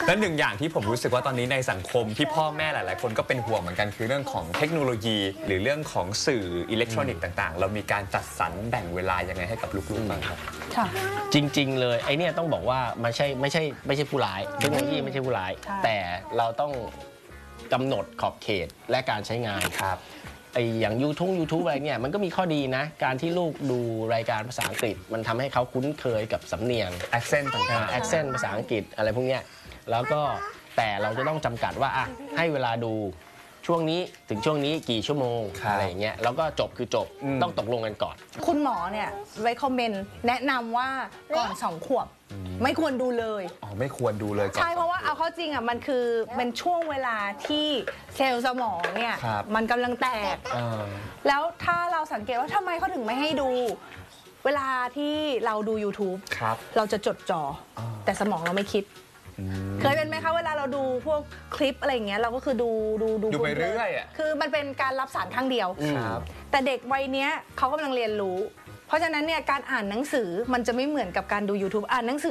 และหนึ่งอย่างที่ผมรู้สึกว่าตอนนี้ในสังคมที่พ่อแม่หลายๆคนก็เป็นห่วงเหมือนกันคือเรื่องของเทคโนโลยีหรือเรื่องของสื่ออิเล็กทรอนิกส์ต่างๆเรามีการจัดสรรแบ่งเวลายังไงให้กับลูกๆบ้างครับจริงๆเลยไอเนี่ยต้องบอกว่าไม่ใช่ผู้ร้ายเทคโนโลยีไม่ใช่ผู้ร้ายแต่เราต้องกำหนดขอบเขตและการใช้งานครับไออย่างYouTube อะไรเนี่ยมันก็มีข้อดีนะการที่ลูกดูรายการภาษาอังกฤษมันทำให้เขาคุ้นเคยกับสำเนียง accent ต่างๆ accent ภาษาอังกฤษอะไรพวกเนี้ยแล้วก็แต่เราจะต้องจำกัดว่าให้เวลาดูช่วงนี้ถึงช่วงนี้กี่ชั่วโมงอะไรอย่างเงี้ยแล้วก็จบคือจบต้องตกลงกันก่อนคุณหมอเนี่ยไว้คอมเมนต์แนะนำว่าก่อน2 ขวบไม่ควรดูเลยไม่ควรดูเลยใช่เพราะว่าเอาเข้าจริงอ่ะมันคือเป็นช่วงเวลาที่เซลล์สมองเนี่ยมันกำลังแตกแล้วถ้าเราสังเกตว่าทำไมเขาถึงไม่ให้ดูเวลาที่เราดู YouTube เราจะจดจ่อแต่สมองเราไม่คิดเคยเป็นไหมคะเวลาเราดูพวกคลิปอะไรอย่างเงี้ยเราก็คือดูไปเรื่อยอ่ะคือมันเป็นการรับสารข้างเดียวแต่เด็กวัยเนี้ยเขากำลังเรียนรู้เพราะฉะนั้นเนี่ยการอ่านหนังสือมันจะไม่เหมือนกับการดู YouTube อ่านหนังสือ